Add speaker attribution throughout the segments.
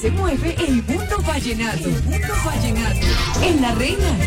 Speaker 1: se mueve el mundo vallenato. En La Reina.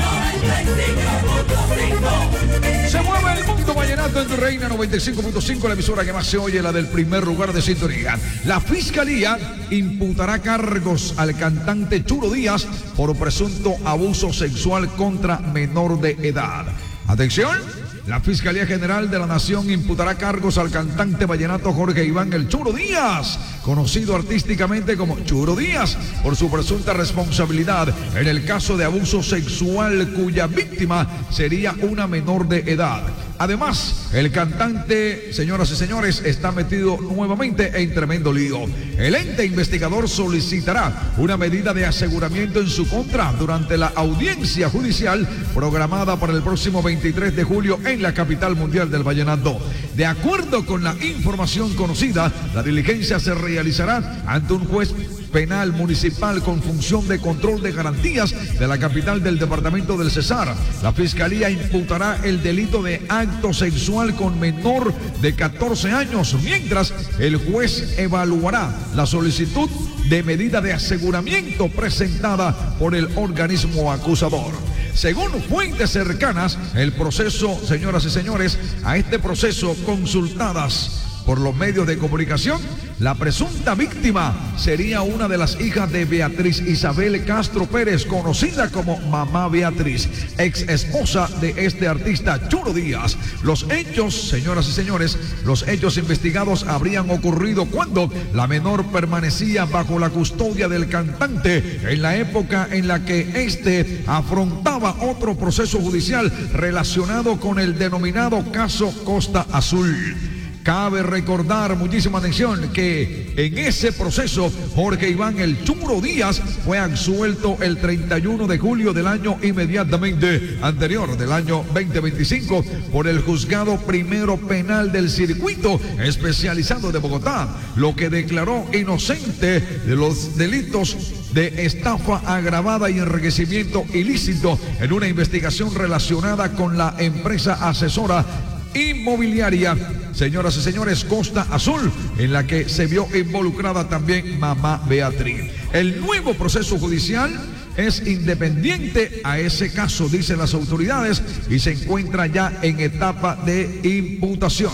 Speaker 2: Se mueve el mundo vallenato en tu Reina 95.5, la emisora que más se oye, la del primer lugar de sintonía. La Fiscalía imputará cargos al cantante Churo Díaz por presunto abuso sexual contra menor de edad. Atención. La Fiscalía General de la Nación imputará cargos al cantante vallenato Jorge Iván El Churo Díaz, conocido artísticamente como Churo Díaz, por su presunta responsabilidad en el caso de abuso sexual cuya víctima sería una menor de edad. Además, el cantante, señoras y señores, está metido nuevamente en tremendo lío. El ente investigador solicitará una medida de aseguramiento en su contra durante la audiencia judicial programada para el próximo 23 de julio en la capital mundial del vallenato. De acuerdo con la información conocida, la diligencia se realizará ante un juez penal municipal con función de control de garantías de la capital del departamento del Cesar. La Fiscalía imputará el delito de acto sexual con menor de 14 años, mientras el juez evaluará la solicitud de medida de aseguramiento presentada por el organismo acusador. Según fuentes cercanas, el proceso, señoras y señores, a este proceso consultadas por los medios de comunicación, la presunta víctima sería una de las hijas de Beatriz Isabel Castro Pérez, conocida como Mamá Beatriz, ex esposa de este artista Churo Díaz. Los hechos, señoras y señores, los hechos investigados habrían ocurrido cuando la menor permanecía bajo la custodia del cantante en la época en la que éste afrontaba otro proceso judicial relacionado con el denominado caso Costa Azul. Cabe recordar, muchísima atención, que en ese proceso Jorge Iván El Churo Díaz fue absuelto el 31 de julio del año inmediatamente anterior, del año 2025, por el Juzgado Primero Penal del Circuito Especializado de Bogotá, lo que declaró inocente de los delitos de estafa agravada y enriquecimiento ilícito en una investigación relacionada con la empresa asesora inmobiliaria, señoras y señores, Costa Azul, en la que se vio involucrada también Mamá Beatriz. El nuevo proceso judicial es independiente a ese caso, dicen las autoridades, y se encuentra ya en etapa de imputación.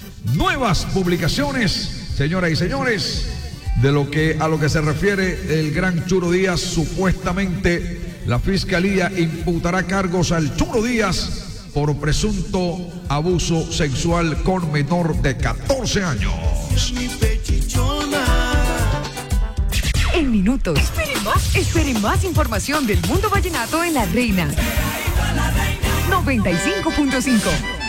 Speaker 2: Nuevas publicaciones, señoras y señores, de lo que a lo que se refiere el gran Churo Díaz. Supuestamente la Fiscalía imputará cargos al Churo Díaz por presunto abuso sexual con menor de 14 años.
Speaker 1: En minutos. Espere más información del mundo vallenato en La Reina. 95.5.